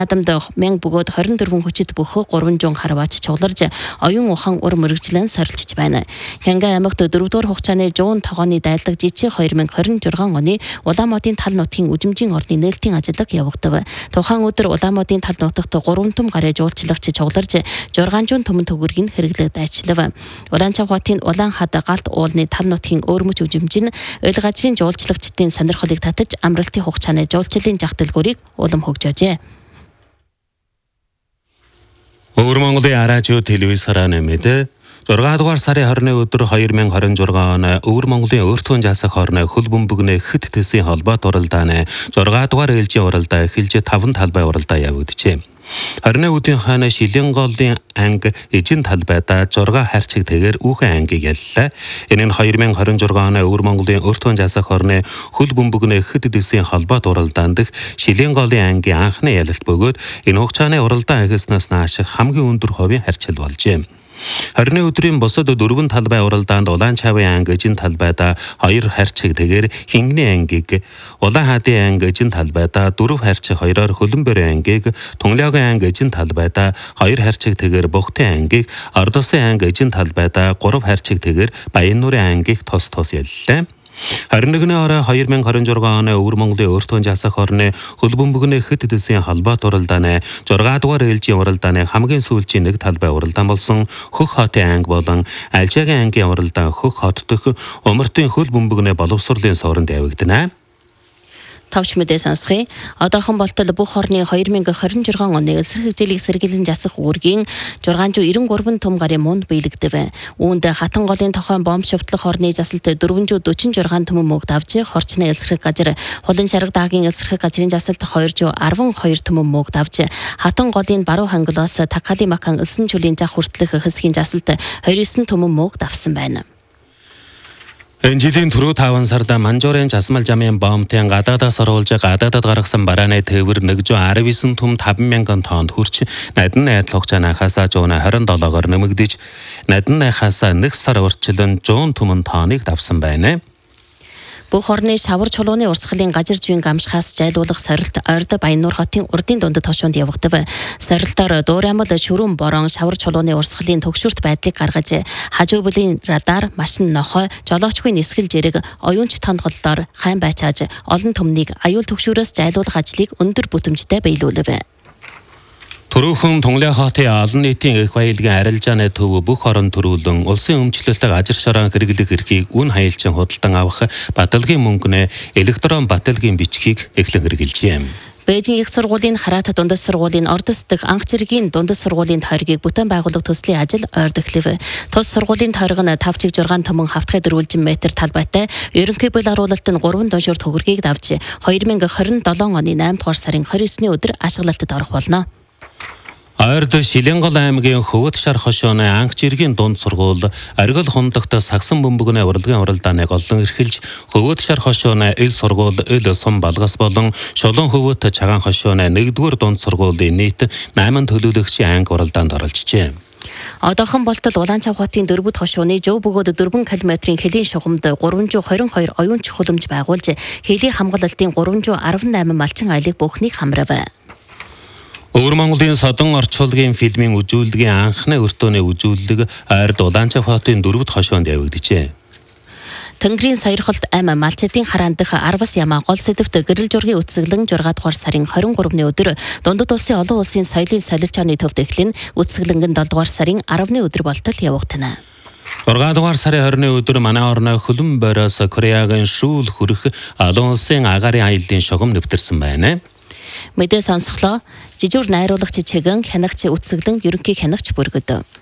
Адамд мянга бөгөөд 24 хүчит бөхө 300 харваач чууларж оюун ухаан ур мөрөгжлөн сорилж байна. Хянга аймагт 4-р хугацааны жуун тогооны дайлагжижиг 2026 оны Улаанбаатарын тал нутгийн үжимжийн орны нээлтийн ажиллаг явагдав. Тухайн өдөр Улаанбаатарын тал нутагт 3 том гараа жуулчлагч чууларж 600 төмөн төгрөгийг хэрэглээд ажиллав. Улаанчаавхатын Улаан хад галт уулны тал нутгийн өөрмөч үжимжин ойл газрын жуулчлагчдын сонирхлыг татаж амралтын хугацааны жуулчлалын жах дэлгүүрийг улам хөгжөөжээ. Өвөр Монголын радио телевизээр нэмээд 6 дугаар сарын 20-ны өдөр 2026 оны Өвөр Монголын өөртөө жасах хорны хөл бөмбөгний хэд төсийн холбоот уралдааны 6 дугаар ээлжийн уралдаа эхэлж 5 талбай уралдаа явагдажээ. 20-ны өдрийн хойно Шилэн голын анги эжин талбайдаа 6 харьцаг тэгээр үүхэн ангийг яллаа. Энэ нь 2026 оны Өвөр Монголын өөртөө жасах хорны хөл бөмбөгний хэд төсийн холбоот уралдаанд Шилэн голын ангийн анхны ялалт бөгөөд энэ хугацааны уралдаан эхэлснээс нааш хамгийн өндөр хувийн харьцал болжээ. 20-ны өдрийн бусад 4 талбай уралдаанд Улаанчаавын анги эжин талбайдаа 2 харьцаг тэгээр Хингний ангийг, Улаан хаадын анги эжин талбайдаа 4 харьцаг 2-оор Хөлбөрийн ангийг, Тунгалиагийн анги эжин талбайдаа 2 харьцаг тэгээр Бухтын ангийг, Ордосын анги эжин талбайдаа 3 харьцаг тэгээр Баяннуурын ангийг тос яллаа. 21-ний орой 2026 оны Өвөр Монголын өөртөө жасах хорны хөл бөмбөгний хэд төсийн холбоот уралдааны 6 дугаар ээлжийн уралдааны хамгийн сүүлчийн нэг талбай уралдаан болсон Хөх хотын анги болон Альжаагийн ангийн уралдаан Хөх хот дэх умартын хөл бөмбөгний боловсролын суурьнд явагдана. Тавч мэдээ сонсгоё. Одоохон болтол бүх хорны 2026 оны эсрэг хэмжээлийг сэргийлэн жасах үүргийн 693 том гарын мунд биелэгдэв. Үүнд хатан голын тохойн бомб шувтлах хорны засалт 446 төмөн мөгд авч, хорчны эсрэг газар хулын шарга даагийн эсрэг газрын засалт 212 төмөн мөгд авч, хатан голын баруун хангалаас Такали Макан элсэн чөлийн жах хүртэлх хэсгийн засалт 29 төмөн мөгд авсан байна. Энэ жилийн түрүү 5 сард Манжуурын засмал жамын бомбын гадаадаас оруулж гадаадад гаргасан барааны тээвэр 119 төм 5,000 тоннд хүрч надин найдал хугацаанаас 127-оор нэмэгдэж надиннаас 1 сар урьдчилан 100 төмөн тонныг давсан байна. Бүх хорны шавар чулууны урсгалын гажир зүйн гамшихаас жайлуулах сорилт Орд Баяннуур хотын урдын дундад хошуунд явагдав. Сорилтоор дуураймал шүрэн борон шавар чулууны урсгалын төгшөрт байдлыг гаргаж, хажуу бүлийн радар, машин нохой, жолоочгүй нисгэл зэрэг оюунч тонгололоор хайн байцааж олон төмнийг аюул төгшөрөөс жайлуулах ажлыг өндөр бүтэмжтэй биелүүлв. Түрүүхэн Тунгалиа хотын олон нийтийн их баялагын арилжааны төв бүх хорон төрүүлэн улсын өмчлөлтөд ажир шорон хэрэглэх эрхийг үн хаялчин худалдан авах баталгийн мөнгөний электрон баталгийн бичгийг эхлэн хэрэгжилжээ. Бээжин их сургуулийн Хараат дундас сургуулийн Ордос дэх анх цэргийн дундас сургуулийн тойргийг бүтээн байгуулах төслийн ажил ойр эхлэв. Тус сургуулийн тойрог нь 5-6 төмөн хавтгай дөрвөлжин метр талбайтай ерөнхий бул аруулалт нь 3 дуншуур төгрөгийг давж 2027 оны 8 дугаар сарын 29-ний өдөр ашиглалтад орох болно. Орд Шилэн гол аймгийн Хөвөт шар хошооны анх жиргийн дунд сургууль Аргил хундагт сагсан бөмбөгний урлагийн уралдааныг олон эрхэлж Хөвөт шар хошооны эл сургууль эл сум балгас болон Шулуун Хөвөт чагаан хошооны 1-р дунд сургуулийн нийт 8 төлөөлөгчийн анги уралдаанд оролцжээ. Одоохон болтол Улаанчаавхатын дөрвөд хошууны жөв бөгөөд 4 км-ийн хөлийн шугамд 322 оюун чухламж байгуулж хөлийн хамгаалалтын 318 малчин айлыг бүхнийг хамрав. Өвөр Монголын содон орчуулгын фильмийн үзүүлэлгийн анхны өртөөний үзүүлэлэг Орд Улаанчаавхатын дөрвөд хошоонд явагдажээ. Тэнгэрийн сойрхолт ам малчдын хараан дэх 10-аас ямаа гол сэдвт гэрэл зургийн үтсгэлэн 6 дугаар сарын 23-ны өдөр дундад улсын олон улсын соёлын солилцооны төвд эхлэн үтсгэлэнгэн 7 дугаар сарын 10-ны өдөр болтол явагдана. 6 дугаар сарын 20-ны өдөр манай орны хөлөн бороос Кореагийн шүүл хүрэх олон улсын агаарын аяллаа шугам нэвтэрсэн байна. Мэдээ сонсголоо жижүүр найруулагч чигэн хянагч үтсгэлэн ерөнхий хянагч бүргэд.